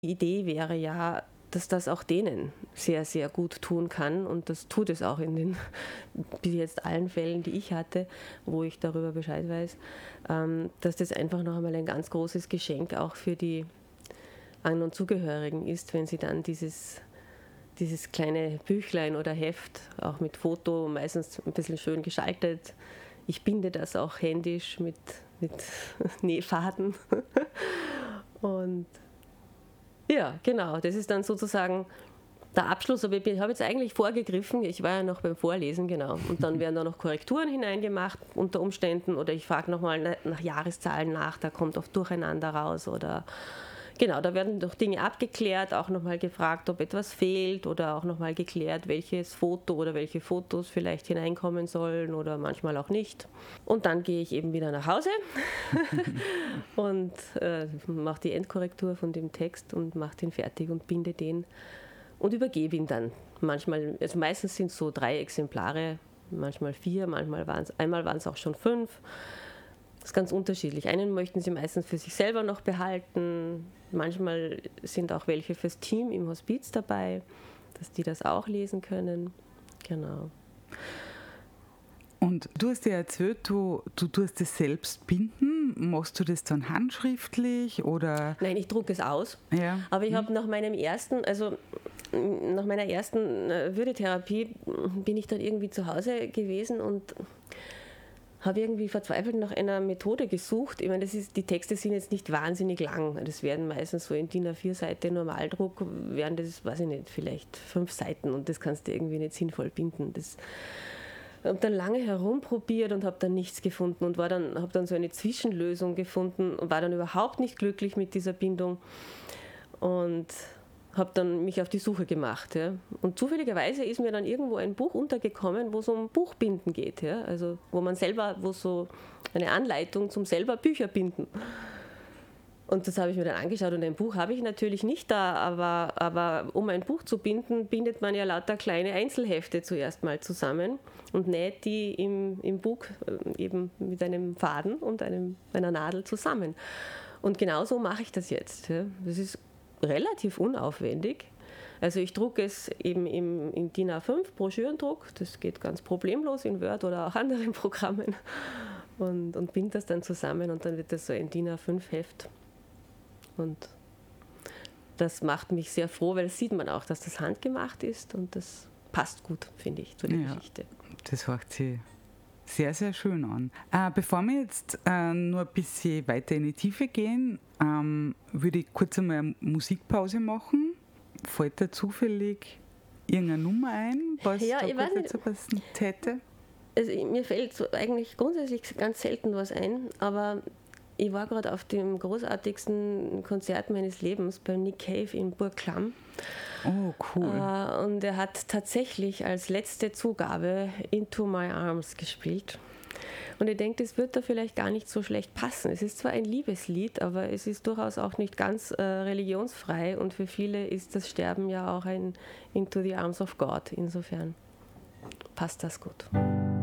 Die Idee wäre ja, dass das auch denen sehr, sehr gut tun kann und das tut es auch in den bis jetzt allen Fällen, die ich hatte, wo ich darüber Bescheid weiß, dass das einfach noch einmal ein ganz großes Geschenk auch für die An- und Zugehörigen ist, wenn sie dann dieses kleine Büchlein oder Heft, auch mit Foto, meistens ein bisschen schön geschaltet. Ich binde das auch händisch mit Nähfaden. Und ja, genau, das ist dann sozusagen der Abschluss. Aber ich habe jetzt eigentlich vorgegriffen, ich war ja noch beim Vorlesen, genau. Und dann werden da noch Korrekturen hineingemacht unter Umständen oder ich frage nochmal nach Jahreszahlen nach, da kommt oft Durcheinander raus oder genau, da werden doch Dinge abgeklärt, auch nochmal gefragt, ob etwas fehlt oder auch nochmal geklärt, welches Foto oder welche Fotos vielleicht hineinkommen sollen oder manchmal auch nicht. Und dann gehe ich eben wieder nach Hause und mache die Endkorrektur von dem Text und mache den fertig und binde den und übergebe ihn dann. Manchmal, also meistens sind es so 3 Exemplare, manchmal 4, einmal waren es auch schon 5. Das ist ganz unterschiedlich. Einen möchten sie meistens für sich selber noch behalten. Manchmal sind auch welche fürs Team im Hospiz dabei, dass die das auch lesen können. Genau. Und du hast ja erzählt, du tust es selbst binden. Machst du das dann handschriftlich oder? Nein, ich drucke es aus. Ja. Aber ich habe nach meiner ersten Würdetherapie bin ich dann irgendwie zu Hause gewesen und habe irgendwie verzweifelt nach einer Methode gesucht. Ich meine, die Texte sind jetzt nicht wahnsinnig lang. Das werden meistens so in DIN A4-Seite Normaldruck, wären das, weiß ich nicht, vielleicht 5 Seiten und das kannst du irgendwie nicht sinnvoll binden. Ich habe dann lange herumprobiert und habe dann nichts gefunden und habe dann so eine Zwischenlösung gefunden und war dann überhaupt nicht glücklich mit dieser Bindung und habe dann mich auf die Suche gemacht. Ja. Und zufälligerweise ist mir dann irgendwo ein Buch untergekommen, wo es um Buchbinden geht. Ja. Also wo so eine Anleitung zum selber Bücher binden. Und das habe ich mir dann angeschaut und ein Buch habe ich natürlich nicht da, aber um ein Buch zu binden, bindet man ja lauter kleine Einzelhefte zuerst mal zusammen und näht die im Buch eben mit einem Faden und einer Nadel zusammen. Und genau so mache ich das jetzt. Ja. Das ist relativ unaufwendig. Also ich drucke es eben in DIN A5 Broschürendruck, das geht ganz problemlos in Word oder auch anderen Programmen und binde das dann zusammen und dann wird das so ein DIN A5 Heft. Und das macht mich sehr froh, weil das sieht man auch, dass das handgemacht ist und das passt gut, finde ich, zu der Geschichte. Das hört sich sehr, sehr schön an. Bevor wir jetzt nur ein bisschen weiter in die Tiefe gehen, würde ich kurz einmal eine Musikpause machen. Fällt da zufällig irgendeine Nummer ein, was ja, da gut dazu passen hätte? Also mir fällt so eigentlich grundsätzlich ganz selten was ein, aber ich war gerade auf dem großartigsten Konzert meines Lebens bei Nick Cave in Burg Klamm. Oh, cool. Und er hat tatsächlich als letzte Zugabe Into My Arms gespielt. Und ich denke, das wird da vielleicht gar nicht so schlecht passen. Es ist zwar ein Liebeslied, aber es ist durchaus auch nicht ganz religionsfrei. Und für viele ist das Sterben ja auch ein Into the Arms of God. Insofern passt das gut.